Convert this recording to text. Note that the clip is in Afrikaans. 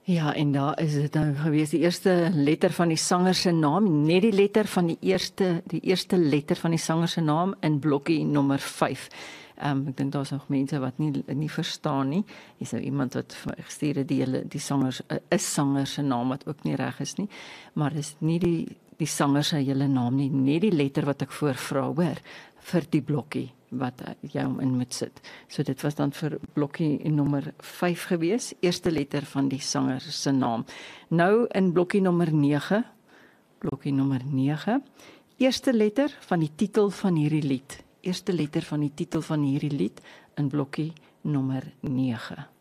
Ja, en daar is dit nou gewees die eerste letter van die sanger se naam, net die letter van die eerste letter van die sanger se naam in blokkie nommer 5. Ek dink daar's nog mense wat nie verstaan nie. Hier's nou iemand wat vir my gestuur het die sanger se naam wat ook nie reg is nie, maar dis nie die sanger se hele naam nie, net die letter wat ek voorvra, hoor, vir die blokkie wat jy hom in moet sit. So dit was dan vir blokkie nommer 5 gewees, eerste letter van die sanger se naam. Nou in blokkie nommer 9, eerste letter van die titel van hierdie lied. Eerste letter van die titel van hierdie lied in blokkie nommer 9.